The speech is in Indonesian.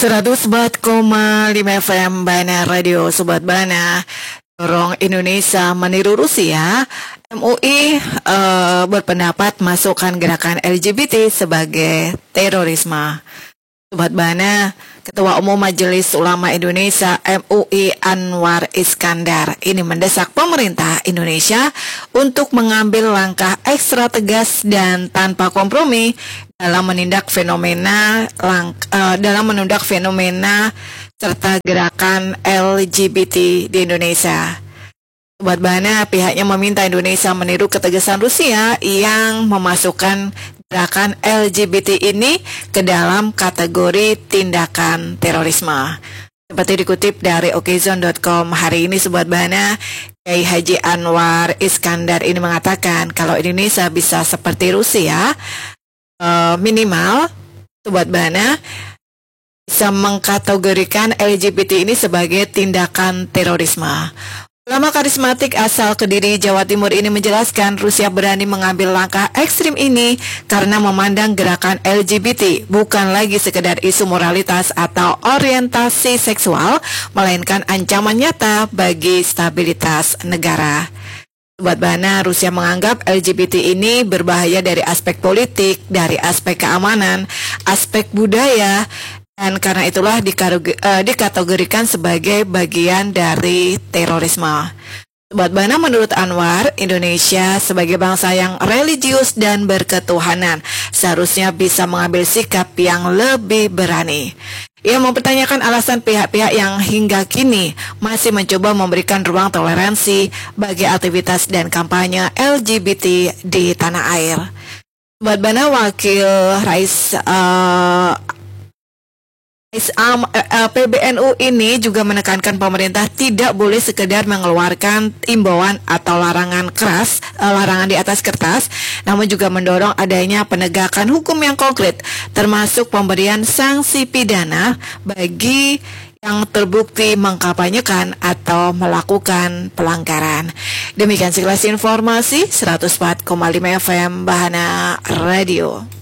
104,5 FM Bana Radio Sobat Bana. Dorong Indonesia meniru Rusia. MUI berpendapat masukkan gerakan LGBT sebagai terorisme. Sobat Bana, Ketua Umum Majelis Ulama Indonesia MUI Anwar Iskandar ini mendesak pemerintah Indonesia untuk mengambil langkah ekstra tegas dan tanpa kompromi dalam menundak fenomena serta gerakan LGBT di Indonesia. Sobat Bana, pihaknya meminta Indonesia meniru ketegasan Rusia yang memasukkan gerakan LGBT ini ke dalam kategori tindakan terorisme. Seperti dikutip dari okezon.com hari ini, Sobat Bana, Kiai Haji Anwar Iskandar ini mengatakan kalau Indonesia bisa seperti Rusia, minimal Sobat Bana bisa mengkategorikan LGBT ini sebagai tindakan terorisme. Ulama karismatik asal Kediri, Jawa Timur ini menjelaskan Rusia berani mengambil langkah ekstrim ini karena memandang gerakan LGBT bukan lagi sekedar isu moralitas atau orientasi seksual, melainkan ancaman nyata bagi stabilitas negara. Sobat Bana, Rusia menganggap LGBT ini berbahaya dari aspek politik, dari aspek keamanan, aspek budaya, dan karena itulah dikategorikan sebagai bagian dari terorisme. Sobat Bana, menurut Anwar, Indonesia sebagai bangsa yang religius dan berketuhanan seharusnya bisa mengambil sikap yang lebih berani. Ia mempertanyakan alasan pihak-pihak yang hingga kini masih mencoba memberikan ruang toleransi bagi aktivitas dan kampanye LGBT di tanah air. Sobat Bana, Wakil Rais PBNU ini juga menekankan pemerintah tidak boleh sekedar mengeluarkan imbauan atau larangan di atas kertas, namun juga mendorong adanya penegakan hukum yang konkret, termasuk pemberian sanksi pidana bagi yang terbukti mengkampanyekan atau melakukan pelanggaran. Demikian sekilas informasi 104,5 FM Bahana Radio.